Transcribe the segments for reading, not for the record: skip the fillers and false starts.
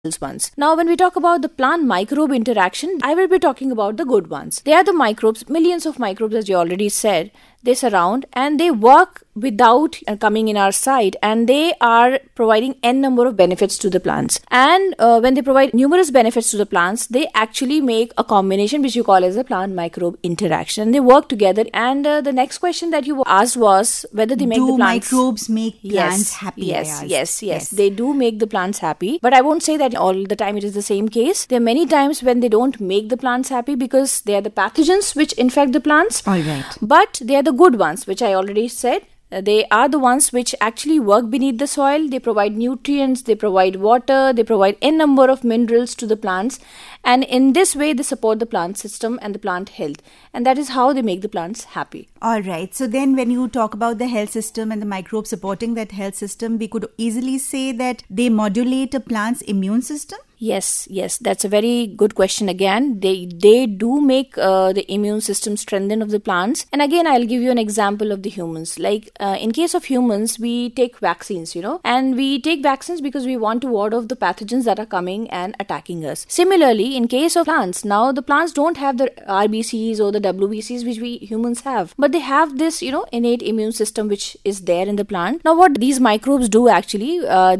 ones. Now, when we talk about the plant microbe interaction, I will be talking about the good ones. They are the microbes, millions of microbes, as you already said. They surround and they work without coming in our side, and they are providing n number of benefits to the plants. And when they provide numerous benefits to the plants, they actually make a combination which you call as a plant microbe interaction. They work together. And the next question that you asked was whether they make the plants... Do microbes make plants happy? Yes. They do make the plants happy. But I won't say that all the time it is the same case. There are many times when they don't make the plants happy because they are the pathogens which infect the plants. All right. But they are the good ones, which I already said. They are the ones which actually work beneath the soil. They provide nutrients, they provide water, they provide n number of minerals to the plants, and in this way they support the plant system and the plant health, and that is how they make the plants happy. All right. So then when you talk about the health system and the microbes supporting that health system, we could easily say that they modulate a plant's immune system? Yes, that's a very good question again. They do make the immune system strengthen of the plants. And again, I'll give you an example of the humans. Like in case of humans, we take vaccines, and we take vaccines because we want to ward off the pathogens that are coming and attacking us. Similarly, in case of plants, now the plants don't have the RBCs or the WBCs which we humans have, but they have this, innate immune system which is there in the plant. Now, what these microbes do actually,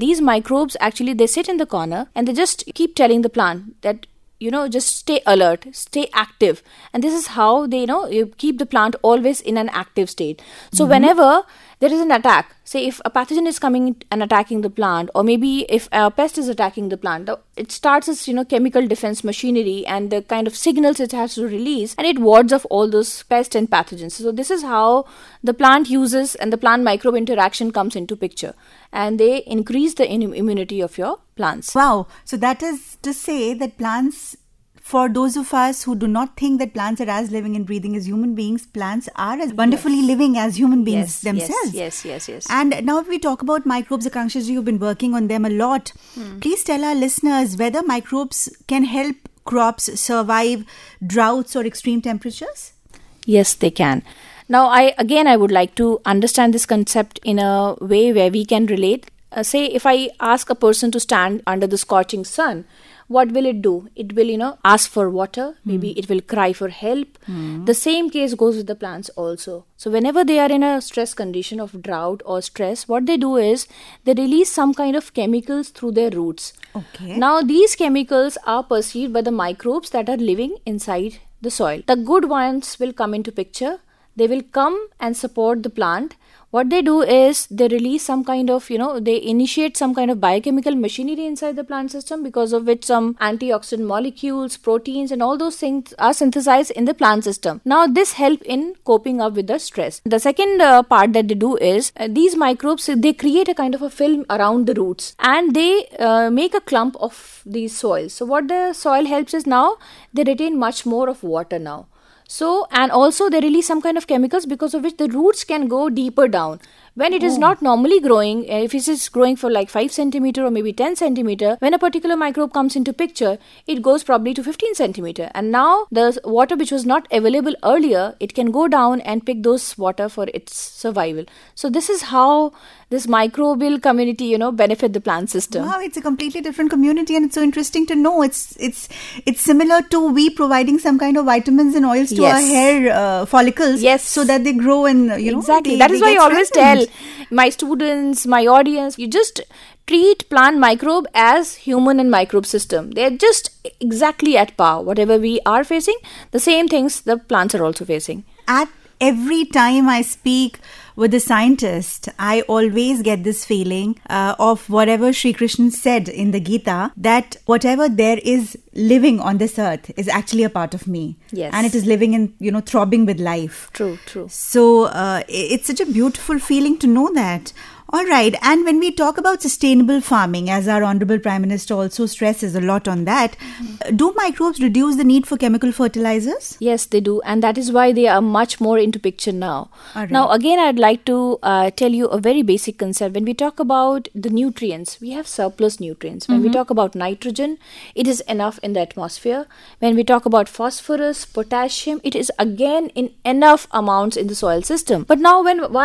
they sit in the corner and they just keep telling the plant that just stay alert, stay active, and this is how they you keep the plant always in an active state. So whenever there is an attack, say if a pathogen is coming and attacking the plant, or maybe if a pest is attacking the plant, it starts as chemical defense machinery and the kind of signals it has to release, and it wards off all those pests and pathogens. So this is how the plant uses, and the plant microbe interaction comes into picture, and they increase the immunity of your plants. Wow. So that is to say that plants, for those of us who do not think that plants are as living and breathing as human beings, plants are as wonderfully living as human beings themselves. Yes. And now if we talk about microbes, Akanksha, you've been working on them a lot. Please tell our listeners whether microbes can help crops survive droughts or extreme temperatures? Yes, they can. Now, I would like to understand this concept in a way where we can relate. Say, if I ask a person to stand under the scorching sun, what will it do? It will, ask for water. Maybe it will cry for help. The same case goes with the plants also. So whenever they are in a stress condition of drought or stress, what they do is they release some kind of chemicals through their roots. Okay. Now, these chemicals are perceived by the microbes that are living inside the soil. The good ones will come into picture. They will come and support the plant. What they do is they release some kind of, they initiate some kind of biochemical machinery inside the plant system, because of which some antioxidant molecules, proteins, and all those things are synthesized in the plant system. Now, this helps in coping up with the stress. The second part that they do is these microbes, they create a kind of a film around the roots, and they make a clump of these soils. So what the soil helps is now they retain much more of water now. So, and also they release some kind of chemicals because of which the roots can go deeper down. When it is not normally growing, if it is growing for like 5 centimeter or maybe 10 centimeter, when a particular microbe comes into picture, it goes probably to 15 centimeter. And now the water which was not available earlier, it can go down and pick those water for its survival. So this is how this microbial community, benefit the plant system. Wow, it's a completely different community, and it's so interesting to know. It's similar to we providing some kind of vitamins and oils to our hair follicles, so that they grow and exactly. That is why I always tell my students, my audience, you just treat plant microbe as human and microbe system. They're just exactly at par. Whatever we are facing, the same things the plants are also facing. At every time I speak with a scientist, I always get this feeling of whatever Sri Krishna said in the Gita, that whatever there is living on this earth is actually a part of me. Yes. And it is living and, throbbing with life. True. So it's such a beautiful feeling to know that. All right. And when we talk about sustainable farming, as our Honorable Prime Minister also stresses a lot on that, do microbes reduce the need for chemical fertilizers? Yes, they do. And that is why they are much more into picture now. All right. Now, again, I'd like to tell you a very basic concept. When we talk about the nutrients, we have surplus nutrients. When we talk about nitrogen, it is enough in the atmosphere. When we talk about phosphorus, potassium, it is again in enough amounts in the soil system. But now,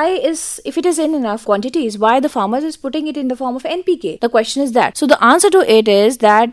if it is in enough quantities, why the farmers is putting it in the form of NPK? The question is that. So the answer to it is that